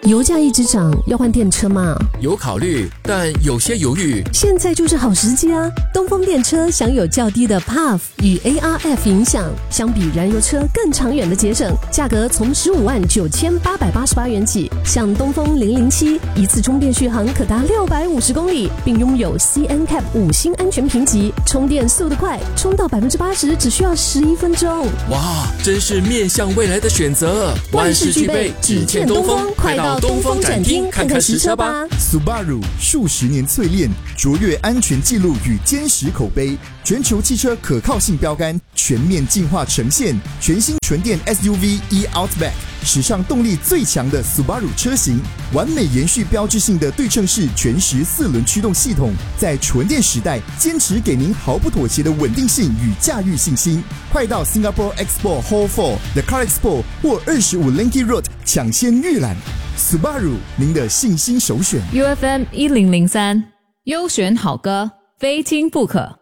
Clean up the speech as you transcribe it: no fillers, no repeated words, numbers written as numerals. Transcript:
油价一直涨，要换电车吗？ 有考虑，但有些犹豫。 现在就是好时机啊！东风电车享有较低的 PAF 与 ARF 影响，相比燃油车更长远的节省，价格从159888元起。像东风007，一次充电续航可达650公里，并拥有 CNCAP 5星安全评级，充电速度快，充到80%只需要11分钟。 哇，真是面向未来的选择，万事俱备，只欠东风，快到东风展厅看看实车吧。 Subaru 数十年淬炼，卓越安全记录与坚实口碑，全球汽车可靠性标杆全面进化呈现。全新纯电 SUV e-Outback， 史上动力最强的 Subaru 车型，完美延续标志性的对称式全时4轮驱动系统，在纯电时代坚持给您毫不妥协的稳定性与驾驭信心。快到 Singapore Expo Hall 4 The Car Expo 或25 Linky Road 抢先预览。Subaru 您的信心首选。 UFM 1003，优选好歌，非听不可。